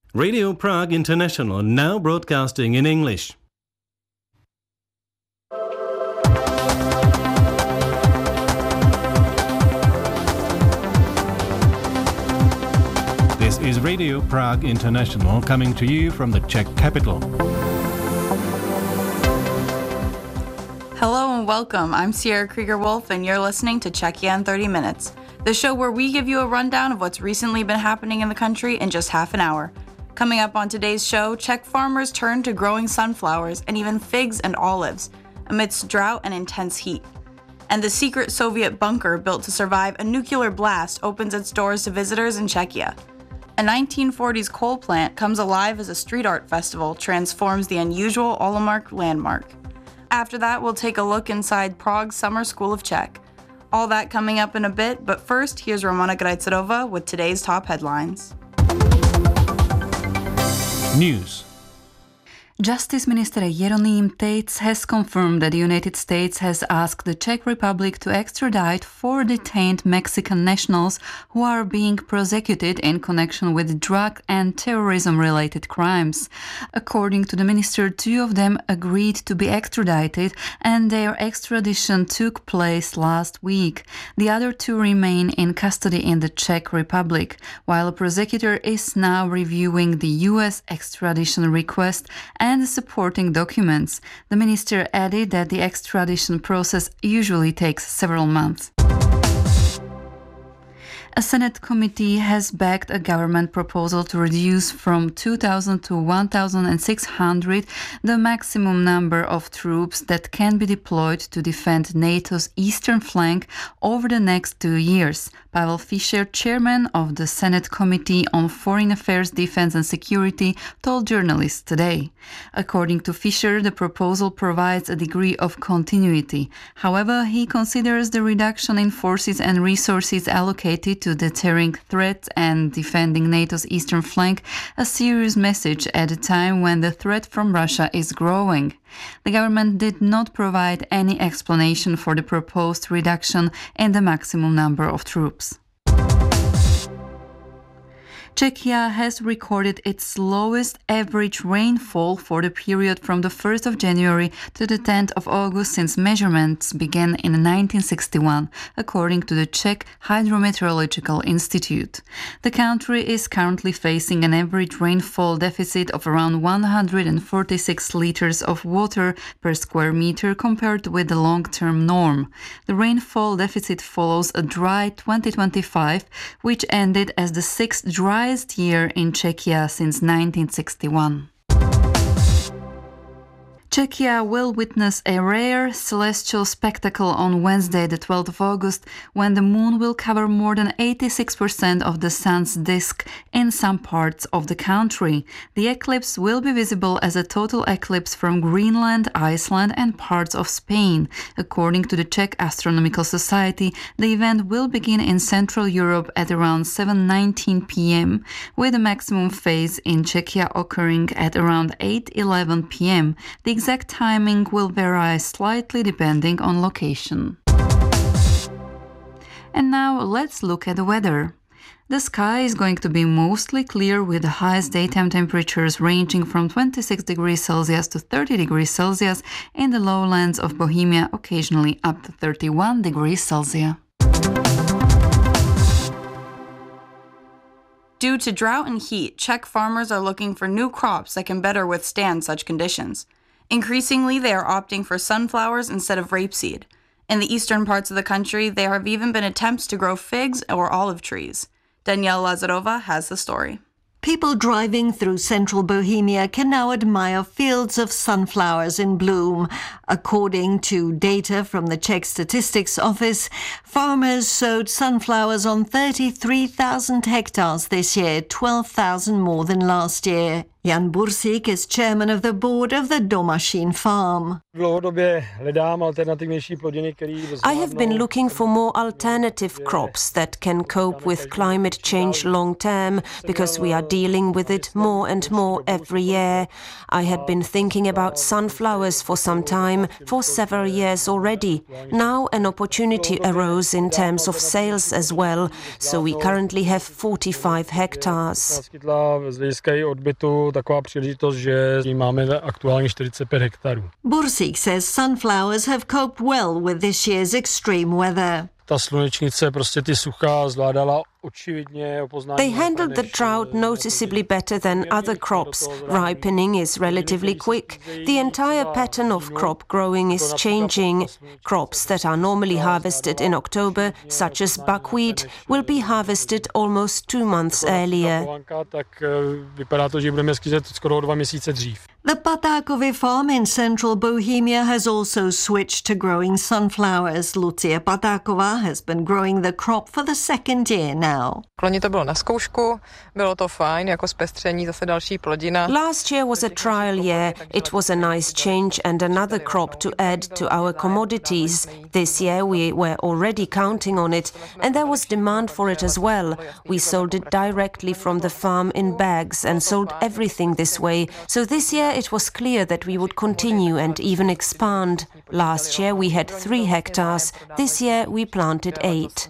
Radio Prague International, now broadcasting in English. This is Radio Prague International, coming to you from the Czech capital. Hello and welcome. I'm Sierra Krieger-Wolf and you're listening to Czechia in 30 Minutes, the show where we give you a rundown of what's recently been happening in the country in just half an hour. Coming up on today's show, Czech farmers turn to growing sunflowers and even figs and olives amidst drought and intense heat. And the secret Soviet bunker built to survive a nuclear blast opens its doors to visitors in Czechia. A 1940s coal plant comes alive as a street art festival transforms the unusual Olomouc landmark. After that, we'll take a look inside Prague's Summer School of Czech. All that coming up in a bit, but first, here's Romana Grajcerova with today's top headlines. News. Justice Minister Jeroným Tejc has confirmed that the United States has asked the Czech Republic to extradite 4 detained Mexican nationals who are being prosecuted in connection with drug and terrorism-related crimes. According to the minister, 2 of them agreed to be extradited and their extradition took place last week. The other 2 remain in custody in the Czech Republic, while a prosecutor is now reviewing the U.S. extradition request and supporting documents. The minister added that the extradition process usually takes several months. A Senate committee has backed a government proposal to reduce from 2,000 to 1,600 the maximum number of troops that can be deployed to defend NATO's eastern flank over the next 2 years. Pavel Fischer, chairman of the Senate Committee on Foreign Affairs, Defense and Security, told journalists today. According to Fischer, the proposal provides a degree of continuity. However, he considers the reduction in forces and resources allocated to deterring threats and defending NATO's eastern flank a serious message at a time when the threat from Russia is growing. The government did not provide any explanation for the proposed reduction in the maximum number of troops. Czechia has recorded its lowest average rainfall for the period from the 1st of January to the 10th of August since measurements began in 1961, according to the Czech Hydrometeorological Institute. The country is currently facing an average rainfall deficit of around 146 liters of water per square meter compared with the long-term norm. The rainfall deficit follows a dry 2025, which ended as the 6th driest year in Czechia since 1961. Czechia will witness a rare celestial spectacle on Wednesday, the 12th of August, when the moon will cover more than 86% of the sun's disk in some parts of the country. The eclipse will be visible as a total eclipse from Greenland, Iceland and parts of Spain. According to the Czech Astronomical Society, the event will begin in Central Europe at around 7:19 p.m., with the maximum phase in Czechia occurring at around 8:11 p.m. The exact timing will vary slightly depending on location. And now let's look at the weather. The sky is going to be mostly clear with the highest daytime temperatures ranging from 26 degrees Celsius to 30 degrees Celsius in the lowlands of Bohemia, occasionally up to 31 degrees Celsius. Due to drought and heat, Czech farmers are looking for new crops that can better withstand such conditions. Increasingly, they are opting for sunflowers instead of rapeseed. In the eastern parts of the country, there have even been attempts to grow figs or olive trees. Danielle Lazarova has the story. People driving through central Bohemia can now admire fields of sunflowers in bloom. According to data from the Czech Statistics Office, farmers sowed sunflowers on 33,000 hectares this year, 12,000 more than last year. Jan Bursík is chairman of the board of the Domašín farm. I have been looking for more alternative crops that can cope with climate change long term, because we are dealing with it more and more every year. I had been thinking about sunflowers for some time, for several years already. Now an opportunity arose in terms of sales as well, so we currently have 45 hectares. Bursík says sunflowers have coped well with this year's extreme weather. They handled the drought noticeably better than other crops. Ripening is relatively quick. The entire pattern of crop growing is changing. Crops that are normally harvested in October, such as buckwheat, will be harvested almost 2 months earlier. The Patákovy farm in central Bohemia has also switched to growing sunflowers. Lucia Patáková has been growing the crop for the second year now. Last year was a trial year. It was a nice change and another crop to add to our commodities. This year we were already counting on it, and there was demand for it as well. We sold it directly from the farm in bags and sold everything this way. So this year it was clear that we would continue and even expand. Last year we had 3 hectares. This year we planted 8.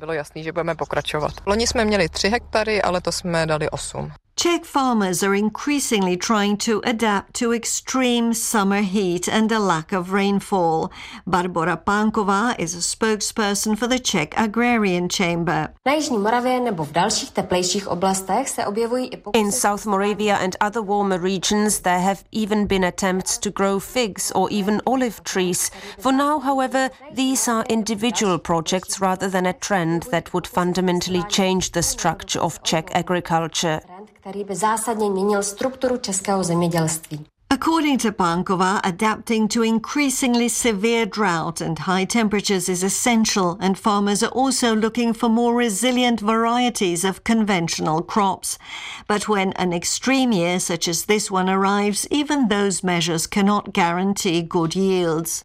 Czech farmers are increasingly trying to adapt to extreme summer heat and a lack of rainfall. Barbora Pánková is a spokesperson for the Czech Agrarian Chamber. In South Moravia and other warmer regions, there have even been attempts to grow figs or even olive trees. For now, however, these are individual projects rather than a trend that would fundamentally change the structure of Czech agriculture. According to Pánková, adapting to increasingly severe drought and high temperatures is essential, and farmers are also looking for more resilient varieties of conventional crops. But when an extreme year such as this one arrives, even those measures cannot guarantee good yields.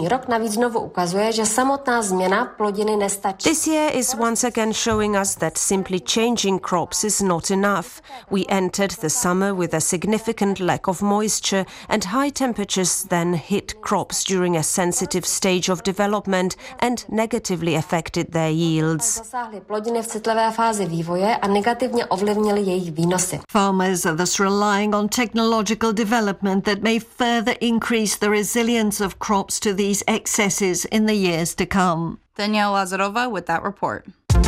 This year is once again showing us that simply changing crops is not enough. We entered the summer with a significant lack of moisture, and high temperatures then hit crops during a sensitive stage of development and negatively affected their yields. Farmers are thus relying on technological development that may further increase the resilience of crops to these excesses in the years to come. Danielle Lazarova with that report.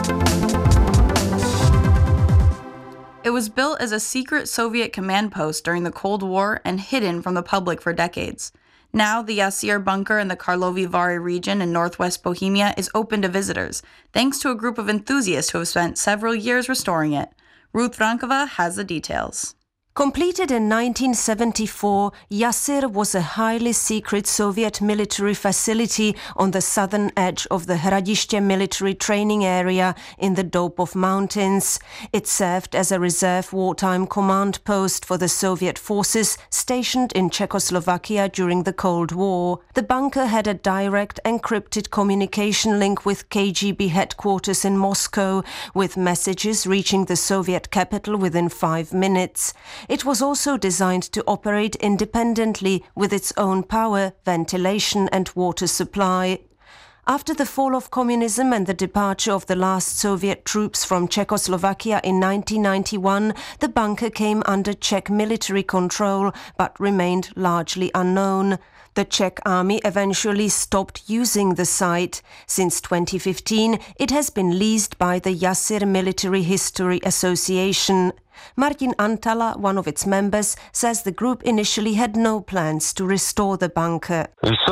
It was built as a secret Soviet command post during the Cold War and hidden from the public for decades. Now, the Yasir bunker in the Karlovy Vary region in northwest Bohemia is open to visitors, thanks to a group of enthusiasts who have spent several years restoring it. Ruth Vrankova has the details. Completed in 1974, Yasir was a highly secret Soviet military facility on the southern edge of the Hradiště military training area in the Doupov Mountains. It served as a reserve wartime command post for the Soviet forces stationed in Czechoslovakia during the Cold War. The bunker had a direct encrypted communication link with KGB headquarters in Moscow, with messages reaching the Soviet capital within 5 minutes. It was also designed to operate independently with its own power, ventilation and water supply. After the fall of communism and the departure of the last Soviet troops from Czechoslovakia in 1991, the bunker came under Czech military control but remained largely unknown. The Czech army eventually stopped using the site. Since 2015, it has been leased by the Yasir Military History Association. Martin Antala, one of its members, says the group initially had no plans to restore the bunker.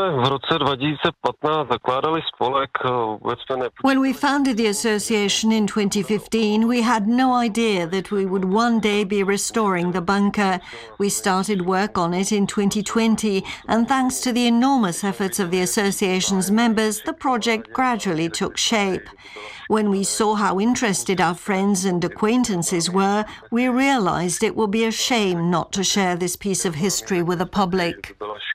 When we founded the association in 2015, we had no idea that we would one day be restoring the bunker. We started work on it in 2020, and thanks to the enormous efforts of the association's members, the project gradually took shape. When we saw how interested our friends and acquaintances were, we realized it will be a shame not to share this piece of history with the public.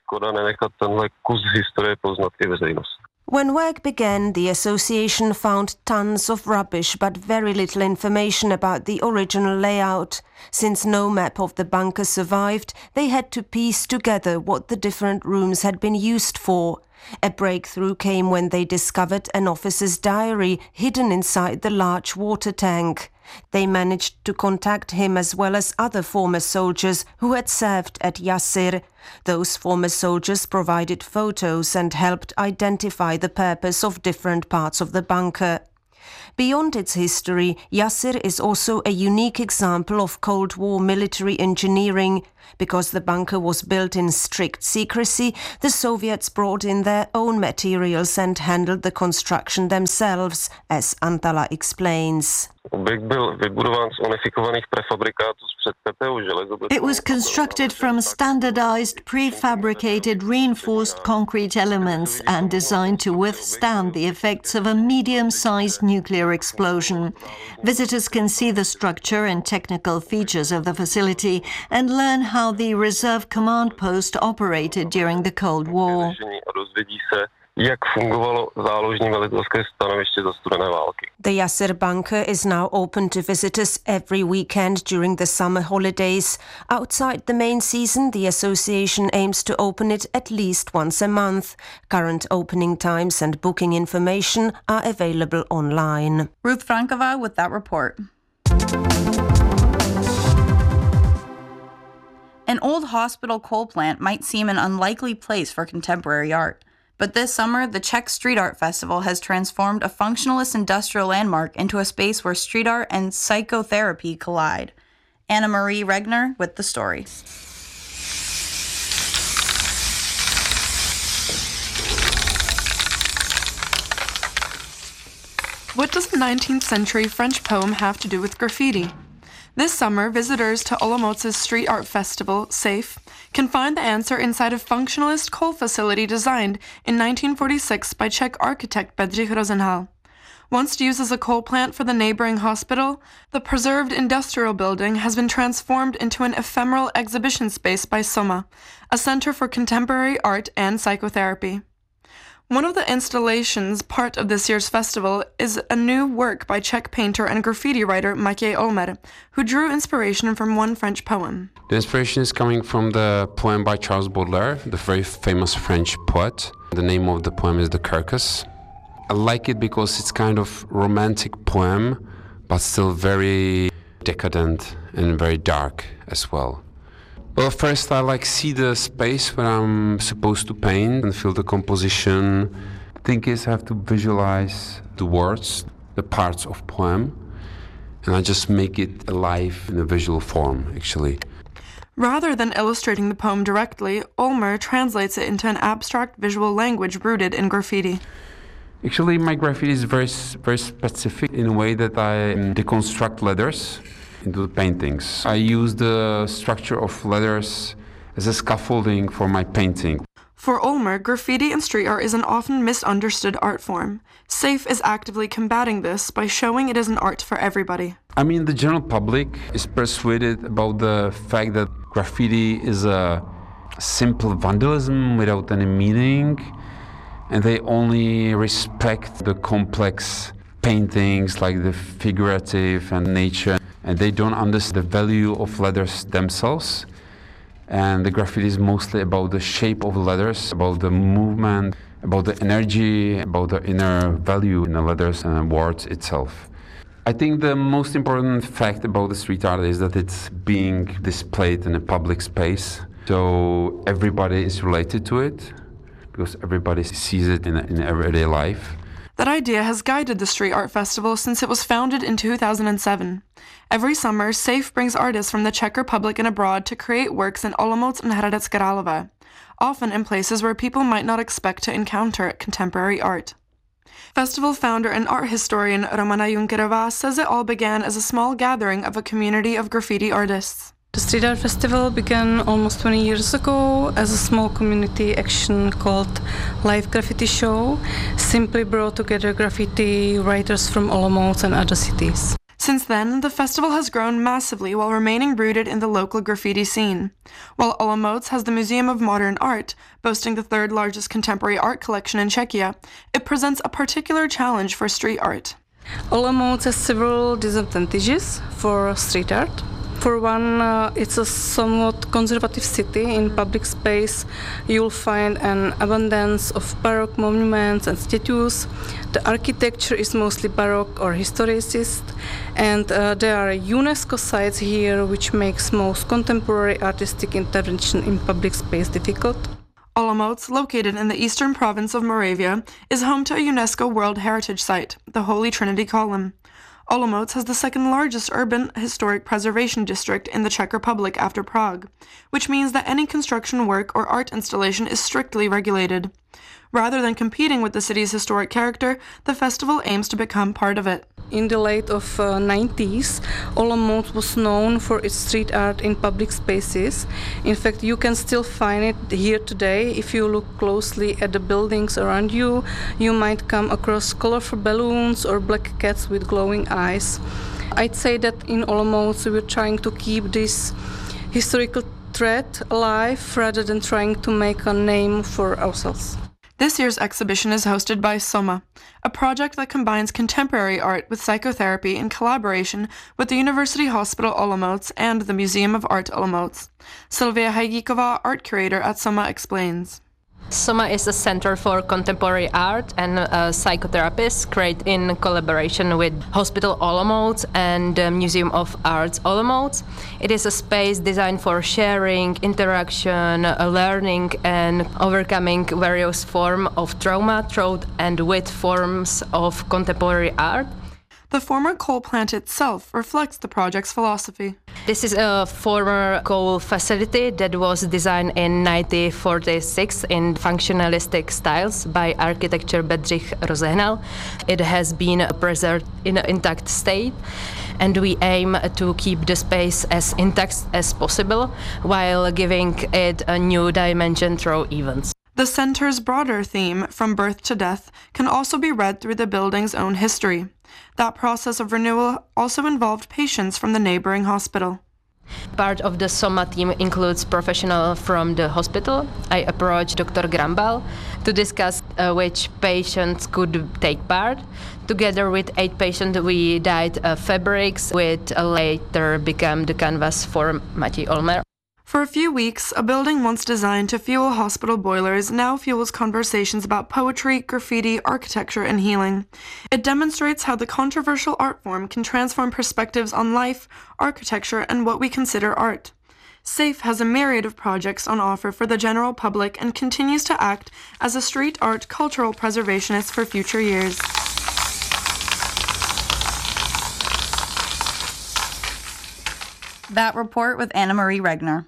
When work began, the association found tons of rubbish but very little information about the original layout. Since no map of the bunker survived, they had to piece together what the different rooms had been used for. A breakthrough came when they discovered an officer's diary hidden inside the large water tank. They managed to contact him as well as other former soldiers who had served at Yassir. Those former soldiers provided photos and helped identify the purpose of different parts of the bunker. Beyond its history, Yassir is also a unique example of Cold War military engineering. Because the bunker was built in strict secrecy, the Soviets brought in their own materials and handled the construction themselves, as Antala explains. It was constructed from standardized, prefabricated, reinforced concrete elements and designed to withstand the effects of a medium-sized nuclear explosion. Visitors can see the structure and technical features of the facility and learn how the reserve command post operated during the Cold War. The Yassir bunker is now open to visitors every weekend during the summer holidays. Outside the main season, the association aims to open it at least once a month. Current opening times and booking information are available online. Ruth Frankova with that report. An old hospital coal plant might seem an unlikely place for contemporary art. But this summer, the Czech Street Art Festival has transformed a functionalist industrial landmark into a space where street art and psychotherapy collide. Anna Marie Regner with the story. What does the 19th century French poem have to do with graffiti? This summer, visitors to Olomouc's Street Art Festival, SAFE, can find the answer inside a functionalist coal facility designed in 1946 by Czech architect Bedřich Rosenhal. Once used as a coal plant for the neighboring hospital, the preserved industrial building has been transformed into an ephemeral exhibition space by Soma, a center for contemporary art and psychotherapy. One of the installations part of this year's festival is a new work by Czech painter and graffiti writer Matěj Olmer, who drew inspiration from one French poem. The inspiration is coming from the poem by Charles Baudelaire, the very famous French poet. The name of the poem is The Carcass. I like it because it's kind of romantic poem, but still very decadent and very dark as well. Well, first I see the space where I'm supposed to paint and feel the composition. The thing is I have to visualize the words, the parts of poem, and I just make it alive in a visual form, actually. Rather than illustrating the poem directly, Olmer translates it into an abstract visual language rooted in graffiti. Actually, my graffiti is very specific in a way that I deconstruct letters into the paintings. I use the structure of letters as a scaffolding for my painting. For Olmer, graffiti and street art is an often misunderstood art form. SAFE is actively combating this by showing it is an art for everybody. I mean, the general public is persuaded about the fact that graffiti is a simple vandalism without any meaning, and they only respect the complex paintings like the figurative and nature, and they don't understand the value of letters themselves. And the graffiti is mostly about the shape of letters, about the movement, about the energy, about the inner value in the letters and the words itself. I think the most important fact about the street art is that it's being displayed in a public space, so everybody is related to it, because everybody sees it in everyday life. That idea has guided the Street Art Festival since it was founded in 2007. Every summer, SAFE brings artists from the Czech Republic and abroad to create works in Olomouc and Hradec Králové, often in places where people might not expect to encounter contemporary art. Festival founder and art historian Romana Junkerová says it all began as a small gathering of a community of graffiti artists. The Street Art Festival began almost 20 years ago as a small community action called Live Graffiti Show, simply brought together graffiti writers from Olomouc and other cities. Since then, the festival has grown massively while remaining rooted in the local graffiti scene. While Olomouc has the Museum of Modern Art, boasting the third largest contemporary art collection in Czechia, it presents a particular challenge for street art. Olomouc has several disadvantages for street art. For one, it's a somewhat conservative city. In public space, you'll find an abundance of Baroque monuments and statues. The architecture is mostly Baroque or historicist, and there are UNESCO sites here, which makes most contemporary artistic intervention in public space difficult. Olomouc, located in the eastern province of Moravia, is home to a UNESCO World Heritage Site, the Holy Trinity Column. Olomouc has the second largest urban historic preservation district in the Czech Republic after Prague, which means that any construction work or art installation is strictly regulated. Rather than competing with the city's historic character, the festival aims to become part of it. In the late of 90s, Olomouc was known for its street art in public spaces. In fact, you can still find it here today. If you look closely at the buildings around you, you might come across colorful balloons or black cats with glowing eyes. I'd say that in Olomouc we're trying to keep this historical thread alive rather than trying to make a name for ourselves. This year's exhibition is hosted by Soma, a project that combines contemporary art with psychotherapy in collaboration with the University Hospital Olomouc and the Museum of Art Olomouc. Sylvia Hajgíková, art curator at Soma, explains. Soma is a center for contemporary art and psychotherapists created in collaboration with Hospital Olomouc and Museum of Arts Olomouc. It is a space designed for sharing, interaction, learning and overcoming various forms of trauma through and with forms of contemporary art. The former coal plant itself reflects the project's philosophy. This is a former coal facility that was designed in 1946 in functionalistic styles by architect Bedřich Rozehnal. It has been preserved in an intact state, and we aim to keep the space as intact as possible while giving it a new dimension through events. The center's broader theme, From Birth to Death, can also be read through the building's own history. That process of renewal also involved patients from the neighboring hospital. Part of the Soma team includes professionals from the hospital. I approached Dr. Grambal to discuss which patients could take part. Together with 8 patients, we dyed fabrics, which later became the canvas for Matěj Olmer. For a few weeks, a building once designed to fuel hospital boilers now fuels conversations about poetry, graffiti, architecture, and healing. It demonstrates how the controversial art form can transform perspectives on life, architecture, and what we consider art. SAFE has a myriad of projects on offer for the general public and continues to act as a street art cultural preservationist for future years. That report with Anna Marie Regner.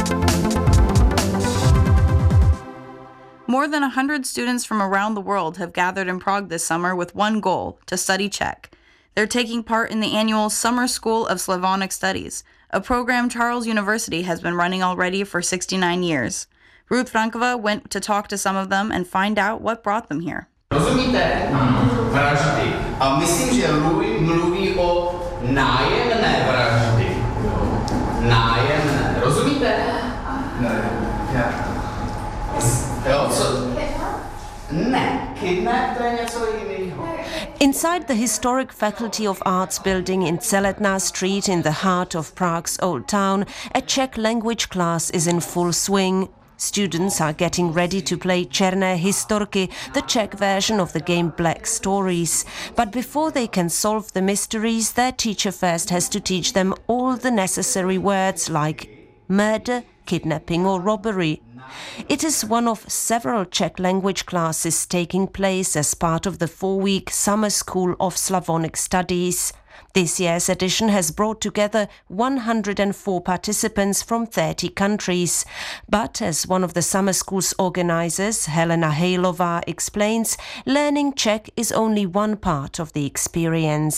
More than 100 students from around the world have gathered in Prague this summer with one goal, to study Czech. They're taking part in the annual Summer School of Slavonic Studies, a program Charles University has been running already for 69 years. Ruth Frankova went to talk to some of them and find out what brought them here. Rozumíte? Vraždy. A myslím, že mluví o nájemné vraždy. Nájemné. Rozumíte? Ne. Jo, co? Ne, kidnap to je něco jiného. Inside the historic Faculty of Arts building in Celetná Street in the heart of Prague's Old Town, a Czech language class is in full swing. Students are getting ready to play Černé historky, the Czech version of the game Black Stories. But before they can solve the mysteries, their teacher first has to teach them all the necessary words like murder, kidnapping or robbery. It is one of several Czech language classes taking place as part of the 4-week Summer School of Slavonic Studies. This year's edition has brought together 104 participants from 30 countries. But as one of the summer school's organizers, Helena Hejlová, explains, learning Czech is only one part of the experience.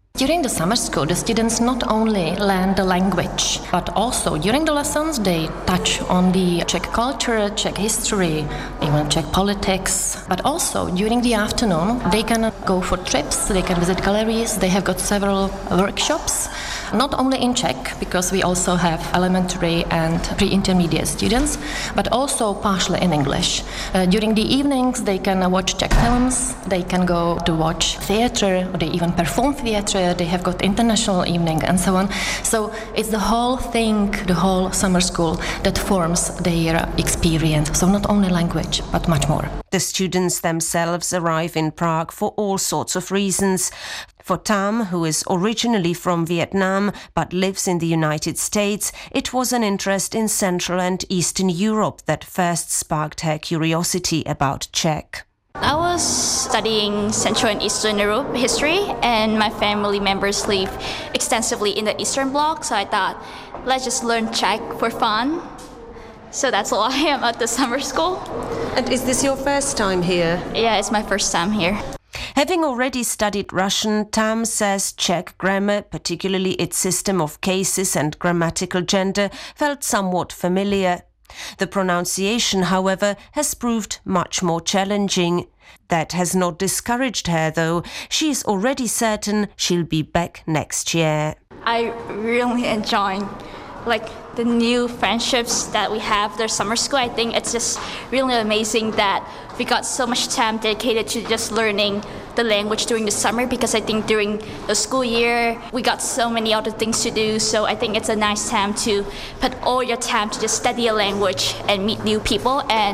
During the summer school, the students not only learn the language, but also during the lessons they touch on the Czech culture, Czech history, even Czech politics. But also during the afternoon, they can go for trips, they can visit galleries, they have got several workshops. Not only in Czech, because we also have elementary and pre-intermediate students, but also partially in English. During the evenings, they can watch Czech films, they can go to watch theater, or they even perform theater, they have got international evening and so on. So it's the whole thing, the whole summer school that forms their experience. So not only language, but much more. The students themselves arrive in Prague for all sorts of reasons. For Tam, who is originally from Vietnam but lives in the United States, it was an interest in Central and Eastern Europe that first sparked her curiosity about Czech. I was studying Central and Eastern Europe history, and my family members live extensively in the Eastern Bloc, so I thought, let's just learn Czech for fun. So that's why I am at the summer school. And is this your first time here? Yeah, it's my first time here. Having already studied Russian, Tam says Czech grammar, particularly its system of cases and grammatical gender, felt somewhat familiar. The pronunciation, however, has proved much more challenging. That has not discouraged her, though. She is already certain she'll be back next year. I really enjoy the new friendships that we have their summer school. I think it's just really amazing that we got so much time dedicated to just learning the language during the summer, because I think during the school year we got so many other things to do. So I think it's a nice time to put all your time to just study a language and meet new people, and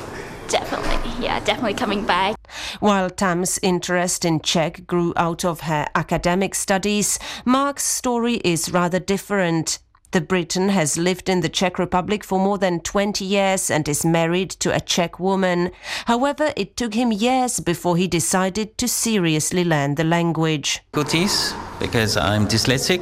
definitely coming back. While Tam's interest in Czech grew out of her academic studies, Mark's story is rather different. The Briton has lived in the Czech Republic for more than 20 years and is married to a Czech woman. However, it took him years before he decided to seriously learn the language. Difficulties, because I'm dyslexic,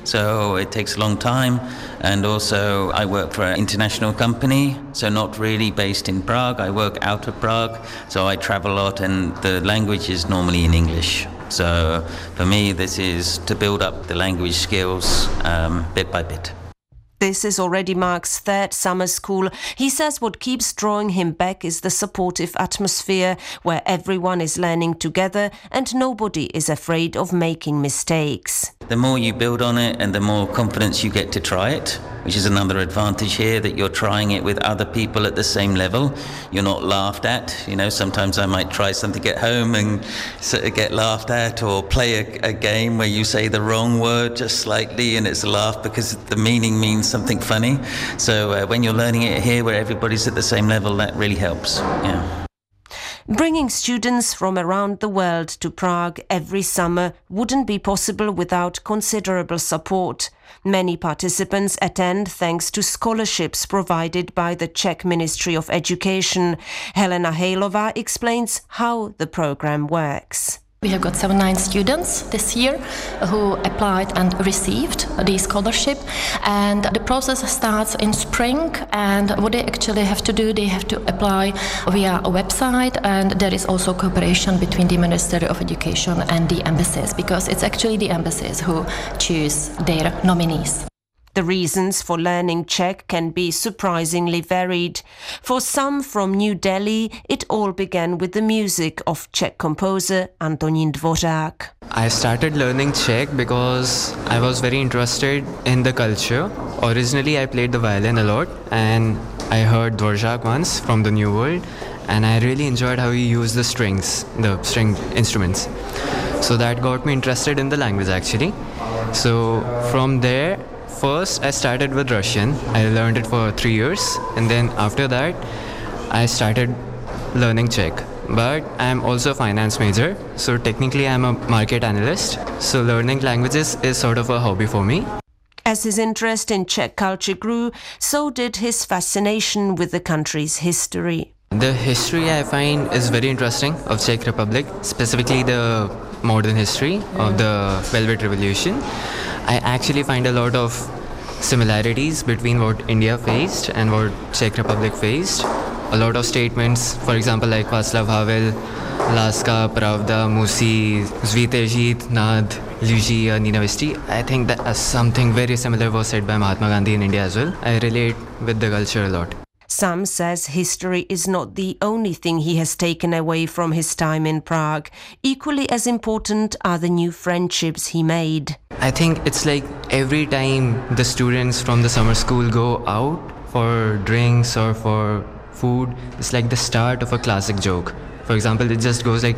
so it takes a long time. And also I work for an international company, so not really based in Prague. I work out of Prague, so I travel a lot, and the language is normally in English. So for me, this is to build up the language skills bit by bit. This is already Mark's third summer school. He says what keeps drawing him back is the supportive atmosphere where everyone is learning together and nobody is afraid of making mistakes. The more you build on it and the more confidence you get to try it, which is another advantage here, that you're trying it with other people at the same level. You're not laughed at. You know, sometimes I might try something at home and get laughed at, or play a game where you say the wrong word just slightly and it's a laugh because the meaning means something funny. So when you're learning it here where everybody's at the same level, that really helps. Yeah. Bringing students from around the world to Prague every summer wouldn't be possible without considerable support. Many participants attend thanks to scholarships provided by the Czech Ministry of Education. Helena Hejlová explains how the program works. We have got 79 students this year who applied and received the scholarship, and the process starts in spring. And what they actually have to do, they have to apply via a website, and there is also cooperation between the Ministry of Education and the embassies, because it's actually the embassies who choose their nominees. The reasons for learning Czech can be surprisingly varied. For some from New Delhi, it all began with the music of Czech composer Antonín Dvořák. I started learning Czech because I was very interested in the culture. Originally, I played the violin a lot, and I heard Dvořák once from the New World, and I really enjoyed how he used the strings, the string instruments. So that got me interested in the language actually. So from there, first, I started with Russian. I learned it for 3 years, and then after that, I started learning Czech. But I'm also a finance major, so technically I'm a market analyst. So learning languages is sort of a hobby for me. As his interest in Czech culture grew, so did his fascination with the country's history. The history I find is very interesting of Czech Republic, specifically the modern history of the Velvet Revolution. I actually find a lot of similarities between what India faced and what Czech Republic faced. A lot of statements, for example, like Václav Havel Láska, Pravda, Musi, Zvitejit, Nad, Luji, Ninavesti. I think that something very similar was said by Mahatma Gandhi in India as well. I relate with the culture a lot. Sam says history is not the only thing he has taken away from his time in Prague. Equally as important are the new friendships he made. I think it's like every time the students from the summer school go out for drinks or for food, it's like the start of a classic joke. For example, it just goes like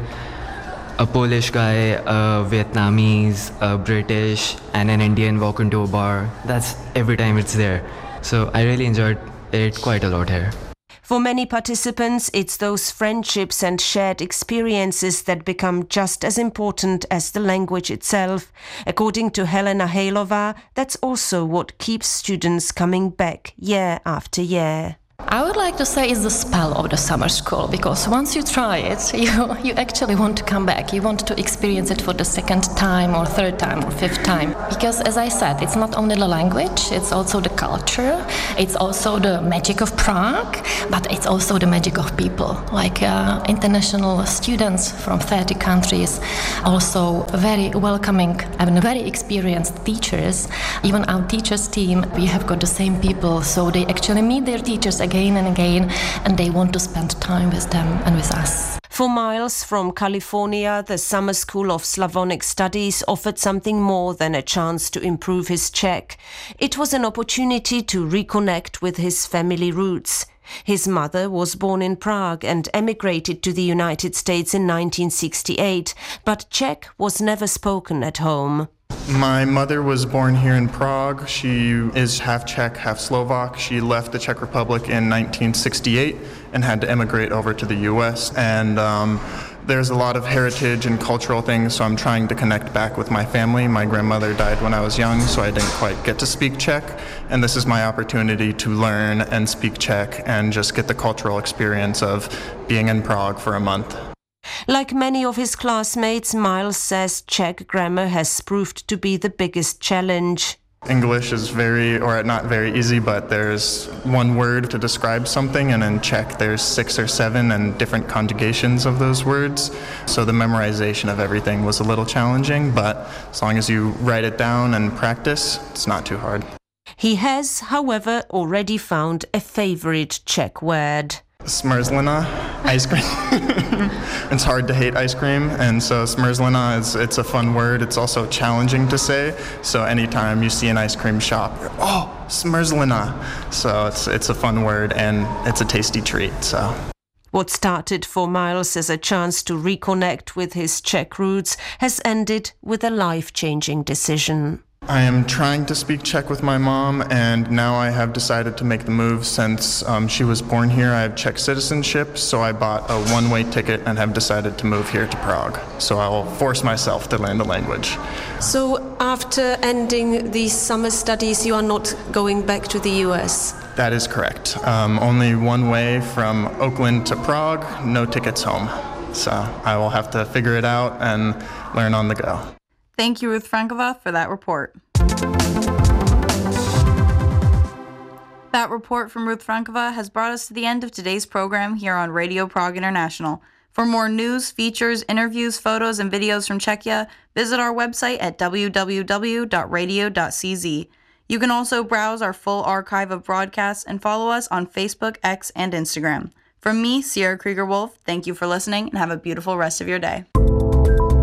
a Polish guy, a Vietnamese, a British, and an Indian walk into a bar. That's every time it's there. So I really enjoyed it quite a lot here. For many participants, it's those friendships and shared experiences that become just as important as the language itself. According to Helena Hejlova, that's also what keeps students coming back year after year. I would like to say it's the spell of the summer school, because once you try it, you actually want to come back. You want to experience it for the second time or third time or fifth time. Because as I said, it's not only the language, it's also the culture, it's also the magic of Prague, but it's also the magic of people. Like international students from 30 countries, also very welcoming and very experienced teachers. Even our teachers team, we have got the same people, so they actually meet their teachers again and again, and they want to spend time with them and with us. For Miles from California, the Summer School of Slavonic Studies offered something more than a chance to improve his Czech. It was an opportunity to reconnect with his family roots. His mother was born in Prague and emigrated to the United States in 1968, but Czech was never spoken at home. My mother was born here in Prague. She is half Czech, half Slovak. She left the Czech Republic in 1968 and had to emigrate over to the US. And there's a lot of heritage and cultural things, so I'm trying to connect back with my family. My grandmother died when I was young, so I didn't quite get to speak Czech. And this is my opportunity to learn and speak Czech and just get the cultural experience of being in Prague for a month. Like many of his classmates, Miles says Czech grammar has proved to be the biggest challenge. English is not very easy, but there's one word to describe something, and in Czech there's 6 or 7 and different conjugations of those words. So the memorization of everything was a little challenging, but as long as you write it down and practice, it's not too hard. He has, however, already found a favorite Czech word. Smrzlina, ice cream. It's hard to hate ice cream, and so smrzlina it's a fun word. It's also challenging to say. So anytime you see an ice cream shop, oh, smrzlina. So it's a fun word and it's a tasty treat. So what started for Miles as a chance to reconnect with his Czech roots has ended with a life-changing decision. I am trying to speak Czech with my mom, and now I have decided to make the move. Since she was born here, I have Czech citizenship, so I bought a one-way ticket and have decided to move here to Prague. So I will force myself to learn the language. So after ending these summer studies, you are not going back to the US? That is correct. Only one way from Oakland to Prague, no tickets home. So I will have to figure it out and learn on the go. Thank you, Ruth Frankova, for that report. That report from Ruth Frankova has brought us to the end of today's program here on Radio Prague International. For more news, features, interviews, photos, and videos from Czechia, visit our website at www.radio.cz. You can also browse our full archive of broadcasts and follow us on Facebook, X, and Instagram. From me, Sierra Krieger-Wolf, thank you for listening and have a beautiful rest of your day.